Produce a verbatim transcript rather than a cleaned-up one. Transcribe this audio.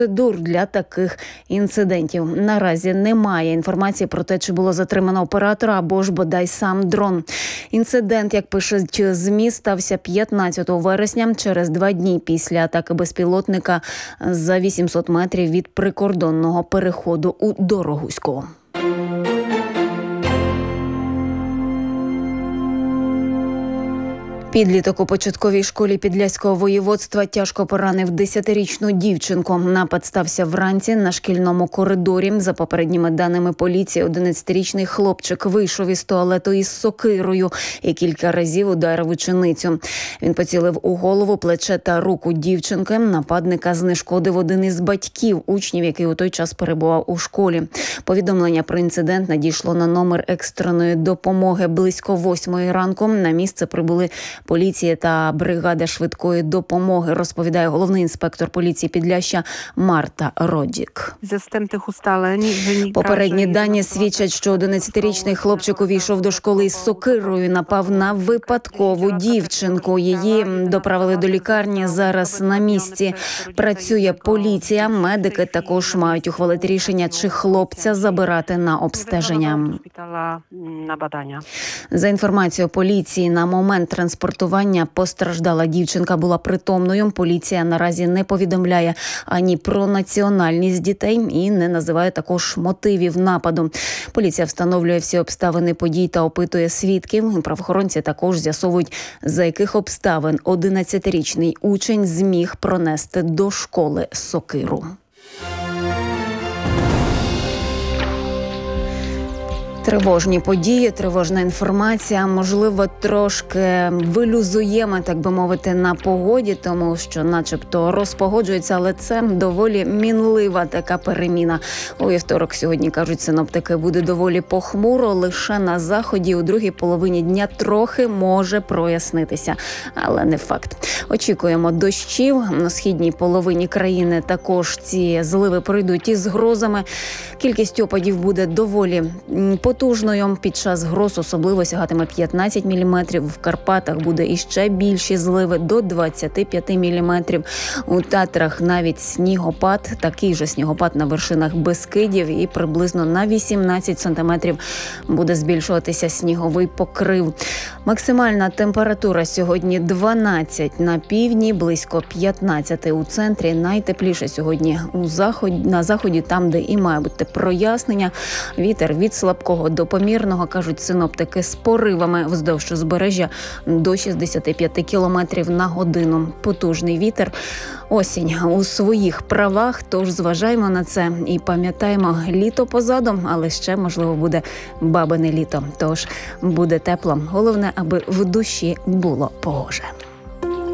процедур для таких інцидентів. Наразі немає інформації про те, чи було затримано оператора або ж бодай сам дрон. Інцидент, як пишуть ЗМІ, стався п'ятнадцятого вересня, через два дні після атаки безпілотника за вісімсот метрів від прикордонного переходу у Дорогуську. Підліток у початковій школі Підляського воєводства тяжко поранив десятирічну дівчинку. Напад стався вранці на шкільному коридорі. За попередніми даними поліції, одинадцятирічний хлопчик вийшов із туалету із сокирою і кілька разів ударив ученицю. Він поцілив у голову, плече та руку дівчинки. Нападника знешкодив один із батьків учнів, який у той час перебував у школі. Повідомлення про інцидент надійшло на номер екстреної допомоги близько восьмої ранку. На місце прибули поліція та бригада швидкої допомоги, розповідає головний інспектор поліції Підляшшя Марта Родік. Попередні дані свідчать, що одинадцятирічний хлопчик увійшов до школи із сокирою, напав на випадкову дівчинку. Її доправили до лікарні, зараз на місці працює поліція. Медики також мають ухвалити рішення, чи хлопця забирати на обстеження. За інформацією поліції, на момент транспортування постраждала дівчинка була притомною. Поліція наразі не повідомляє ані про національність дітей і не називає також мотивів нападу. Поліція встановлює всі обставини подій та опитує свідків. Правоохоронці також з'ясовують, за яких обставин одинадцятирічний учень зміг пронести до школи сокиру. Тривожні події, тривожна інформація, можливо, трошки вилюзуємо, так би мовити, на погоді, тому що начебто розпогоджується, але це доволі мінлива така переміна. У вівторок сьогодні, кажуть синоптики, буде доволі похмуро, лише на заході у другій половині дня трохи може прояснитися, але не факт. Очікуємо дощів, на східній половині країни також ці зливи пройдуть із грозами. Кількість опадів буде доволі потужною. Під час гроз особливо сягатиме п'ятнадцять міліметрів. В Карпатах буде іще більші зливи до двадцять п'ять міліметрів. У Татрах навіть снігопад, такий же снігопад на вершинах Бескидів, і приблизно на вісімнадцять сантиметрів буде збільшуватися сніговий покрив. Максимальна температура сьогодні дванадцять на півдні, близько п'ятнадцять у центрі. Найтепліше сьогодні у заході, на заході, там, де і має бути прояснення. Вітер від слабкого до помірного, кажуть синоптики, з поривами вздовж узбережжя до шістдесят п'ять кілометрів на годину. Потужний вітер. Осінь у своїх правах, тож зважаємо на це і пам'ятаємо, літо позаду, але ще, можливо, буде бабине літо. Тож буде тепло. Головне, аби в душі було погоже.